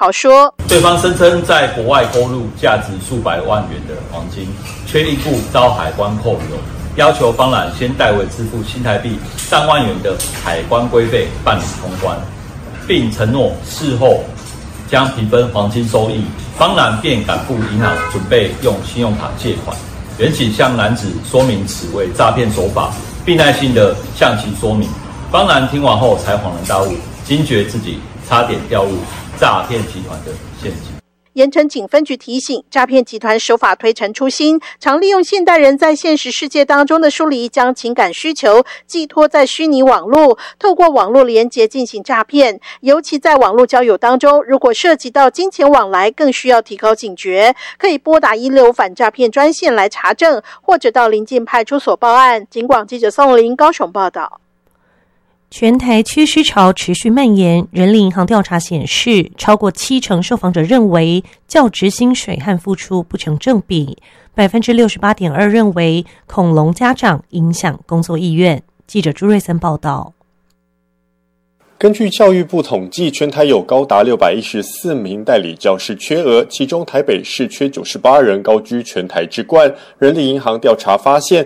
号说， 对方声称在国外购入价值数百万元的黄金，却一故遭海关扣留，要求方兰先代为支付新台币3万元的海关规费办理通关，并承诺事后将平分黄金收益。方兰便赶赴银行准备用信用卡借款，原请向男子说明此为诈骗手法，并耐心地向其说明。方兰听完后才恍然大悟，惊觉自己差点掉入诈骗集团的陷阱。 盐埕警分局提醒，诈骗集团手法推陈出新，常利用现代人在现实世界当中的疏离，将情感需求寄托在虚拟网络，透过网络连结进行诈骗。尤其在网络交友当中，如果涉及到金钱往来，更需要提高警觉，可以拨打165反诈骗专线来查证，或者到邻近派出所报案。警广记者宋林高雄报道。 全台缺失潮持续蔓延，人力银行调查显示，超过70%受访者认为教职薪水和付出不成正比，68.2%认为恐龙家长影响工作意愿。记者朱瑞森报道。 根据教育部统计，全台有高达614名代理教师缺额，其中台北市缺98人，高居全台之冠。人力银行调查发现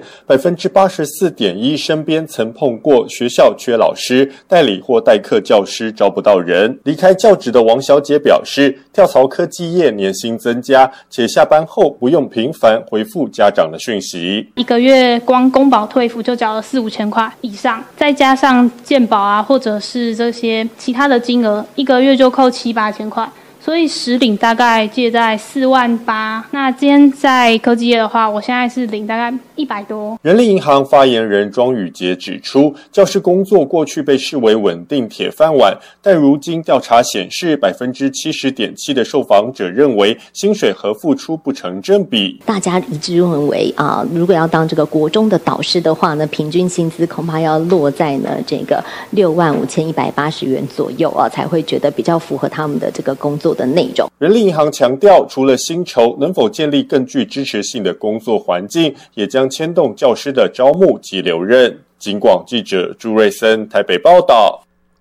84.1% 身边曾碰过学校缺老师，代理或代课教师招不到人。离开教职的王小姐表示，跳槽科技业年薪增加，且下班后不用频繁回复家长的讯息。 一个月光公保退抚就缴了4-5千块以上，再加上健保啊，或者是这些其他的金额，一个月就扣7-8千块，所以实领大概介在4万8。那今天在科技业的话，我现在是领大概100多。 人力银行发言人庄宇杰指出，教师工作过去被视为稳定铁饭碗，但如今调查显示 70.7% 的受访者认为薪水和付出不成正比。 大家一致认为如果要当这个国中的导师的话呢，平均薪资恐怕要落在呢这个65180元左右才会觉得比较符合他们的这个工作的内容。 人力银行强调，除了薪酬，能否建立更具支持性的工作环境，也将牵动教师的招募及留任。警广记者朱瑞森台北报道。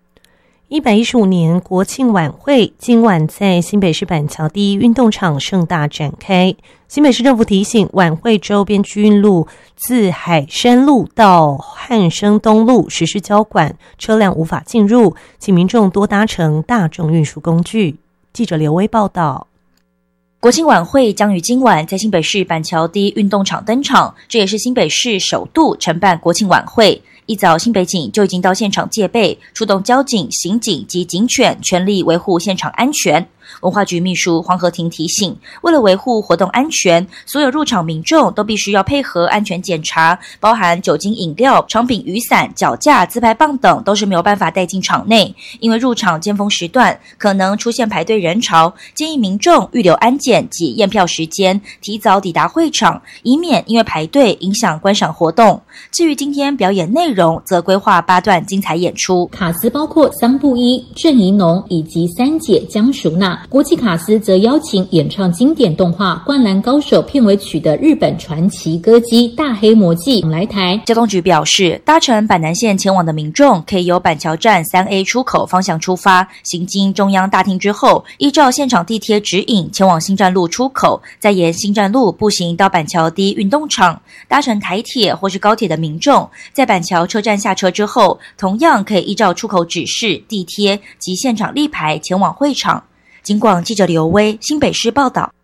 115年国庆晚会今晚在新北市板桥第一运动场盛大展开。新北市政府提醒，晚会周边居运路自海山路到汉生东路实施交管，车辆无法进入，请民众多搭乘大众运输工具。记者刘威报道。 国庆晚会将于今晚在新北市板桥第一运动场登场，这也是新北市首度承办国庆晚会。一早，新北警就已经到现场戒备，出动交警、刑警及警犬，全力维护现场安全。文化局秘书黄和婷提醒，为了维护活动安全，所有入场民众都必须要配合安全检查，包含酒精饮料、长柄雨伞、脚架、自拍棒等都是没有办法带进场内。因为入场尖峰时段可能出现排队人潮，建议民众预留安检及验票时间，提早抵达会场，以免因为排队影响观赏活动。至于今天表演内容，则规划8段精彩演出， 卡司包括桑布伊、郑怡农以及三姐江淑娜。国际卡司则邀请演唱经典动画《灌篮高手》片尾曲的日本传奇歌姬大黑魔纪来台。 交通局表示，搭乘板南线前往的民众可以由板桥站 3A 出口方向出发，行经中央大厅之后，依照现场地贴指引前往新站路出口，再沿新站路步行到板桥第一运动场。搭乘台铁或是高铁的民众，在板桥车站下车之后，同样可以依照出口指示、地贴及现场立牌前往会场。警广记者刘威新北市报道。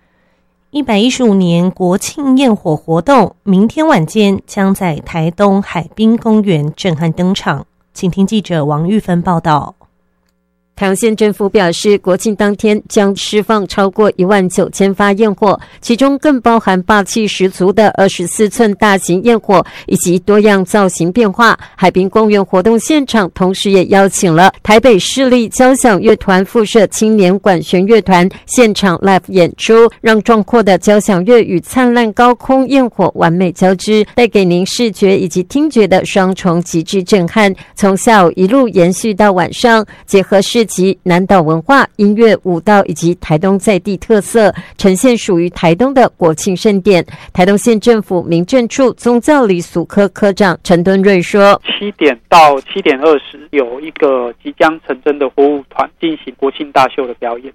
115年国庆焰火活动明天晚间将在台东海滨公园震撼登场，请听记者王玉芬报道。 台东县政府表示，国庆当天将释放超过19000发焰火，其中更包含霸气十足的24寸大型焰火以及多样造型变化。海滨公园活动现场同时也邀请了台北市立交响乐团附设青年管弦乐团现场 live 演出，让壮阔的交响乐与灿烂高空焰火完美交织，带给您视觉以及听觉的双重极致震撼。从下午一路延续到晚上，结合市集、南岛文化、音乐、舞蹈以及台东在地特色，呈现属于台东的国庆盛典。台东县政府民政处宗教礼俗科科长陈敦瑞说 ，7点到7点20有一个即将成真的火舞团进行国庆大秀的表演。